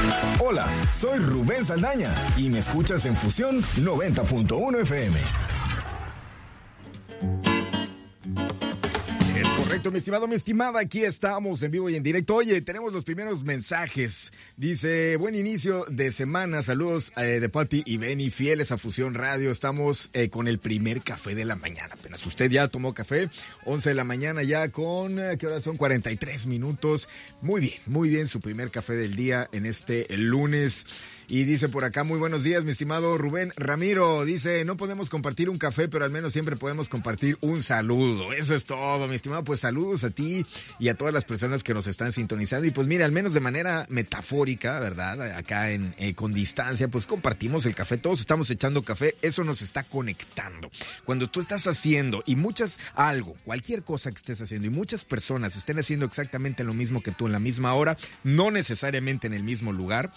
Hola, soy Rubén Saldaña y me escuchas en Fusión 90.1 FM. Correcto, mi estimado, mi estimada, aquí estamos en vivo y en directo. Oye, tenemos los primeros mensajes. Dice, buen inicio de semana, saludos de Pati y Benny, fieles a Fusión Radio. Estamos con el primer café de la mañana. Apenas usted ya tomó café, 11 de la mañana ya con, ¿qué hora son? 43 minutos. Muy bien, su primer café del día en este lunes. Y dice por acá, muy buenos días, mi estimado Rubén Ramiro. Dice, no podemos compartir un café, pero al menos siempre podemos compartir un saludo. Eso es todo, mi estimado. Pues saludos a ti y a todas las personas que nos están sintonizando. Y pues mira, al menos de manera metafórica, ¿verdad? Acá con distancia, pues compartimos el café. Todos estamos echando café. Eso nos está conectando. Cuando tú estás haciendo cualquier cosa que estés haciendo y muchas personas estén haciendo exactamente lo mismo que tú en la misma hora, no necesariamente en el mismo lugar,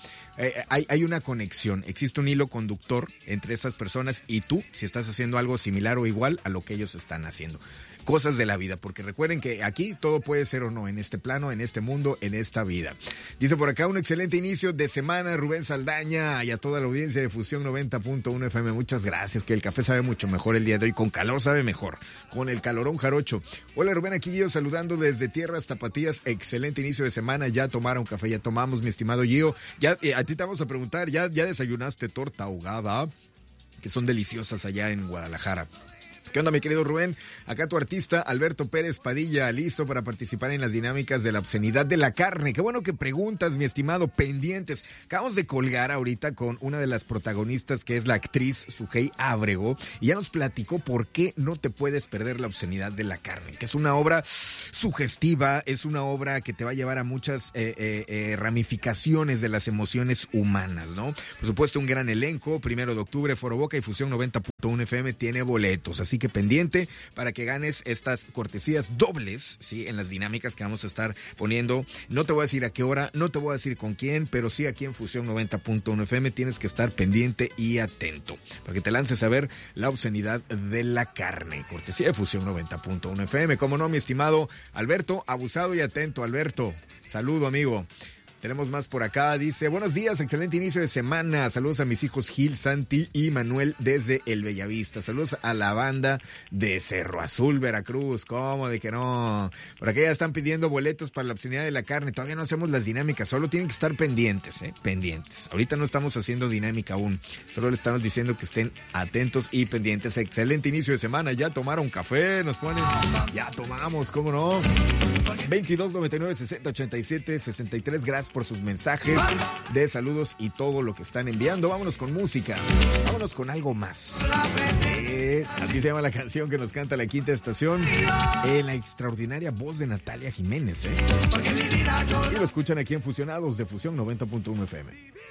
hay una conexión, existe un hilo conductor entre esas personas y tú, si estás haciendo algo similar o igual a lo que ellos están haciendo. Cosas de la vida, porque recuerden que aquí todo puede ser o no, en este plano, en este mundo, en esta vida. Dice por acá, un excelente inicio de semana, Rubén Saldaña, y a toda la audiencia de Fusión 90.1 FM. Muchas gracias, que el café sabe mucho mejor el día de hoy, con calor sabe mejor, con el calorón jarocho. Hola Rubén, aquí Gio saludando desde Tierras Tapatías, excelente inicio de semana, ya tomaron café, ya tomamos, mi estimado Gio. Ya a ti te vamos a preguntar, ¿ya desayunaste torta ahogada? Que son deliciosas allá en Guadalajara. ¿Qué onda, mi querido Rubén? Acá tu artista, Alberto Pérez Padilla, listo para participar en las dinámicas de la obscenidad de la carne. Qué bueno que preguntas, mi estimado, pendientes. Acabamos de colgar ahorita con una de las protagonistas, que es la actriz Sujei Ábrego, y ya nos platicó por qué no te puedes perder la obscenidad de la carne, que es una obra sugestiva, es una obra que te va a llevar a muchas ramificaciones de las emociones humanas, ¿no? Por supuesto, un gran elenco, 1 de octubre, Foro Boca y Fusión 90.1 FM tiene boletos, así que pendiente para que ganes estas cortesías dobles, ¿sí? En las dinámicas que vamos a estar poniendo. No te voy a decir a qué hora, no te voy a decir con quién, pero sí aquí en Fusión 90.1 FM tienes que estar pendiente y atento para que te lances a ver la obscenidad de la carne. Cortesía de Fusión 90.1 FM. Como no, mi estimado Alberto, abusado y atento, Alberto. Saludo, amigo. Tenemos más por acá, dice, buenos días, excelente inicio de semana, saludos a mis hijos Gil, Santi y Manuel desde el Bellavista, saludos a la banda de Cerro Azul, Veracruz, ¿cómo de que no? Por acá ya están pidiendo boletos para la obscenidad de la carne, todavía no hacemos las dinámicas, solo tienen que estar pendientes, pendientes, ahorita no estamos haciendo dinámica aún, solo le estamos diciendo que estén atentos y pendientes, excelente inicio de semana, ya tomaron café, nos ponen, ya tomamos, ¿cómo no? 22 99 60 87 63, gracias por sus mensajes de saludos y todo lo que están enviando. Vámonos con música, vámonos con algo más. Así se llama la canción que nos canta La Quinta Estación, en la extraordinaria voz de Natalia Jiménez. Y lo escuchan aquí en Fusionados de Fusión 90.1 FM.